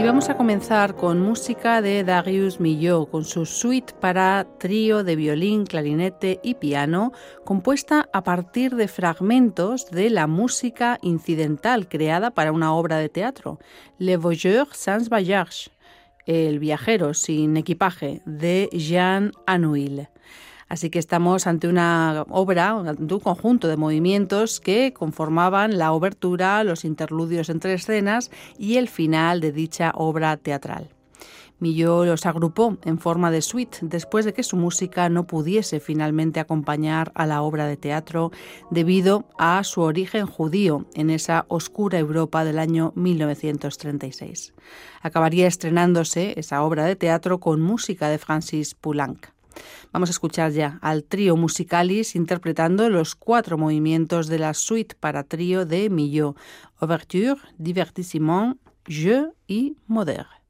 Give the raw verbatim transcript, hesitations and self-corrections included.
Y vamos a comenzar con música de Darius Milhaud, con su suite para trío de violín, clarinete y piano, compuesta a partir de fragmentos de la música incidental creada para una obra de teatro, Le Voyageur sans bagage, El viajero sin equipaje, de Jean Anouilh. Así que estamos ante una obra, ante un conjunto de movimientos que conformaban la obertura, los interludios entre escenas y el final de dicha obra teatral. Milhaud los agrupó en forma de suite después de que su música no pudiese finalmente acompañar a la obra de teatro debido a su origen judío en esa oscura Europa del año mil novecientos treinta y seis. Acabaría estrenándose esa obra de teatro con música de Francis Poulenc. Vamos a escuchar ya al trío musicalis interpretando los cuatro movimientos de la suite para trío de Milhaud: Ouverture, Divertissement, Jeu y Modère.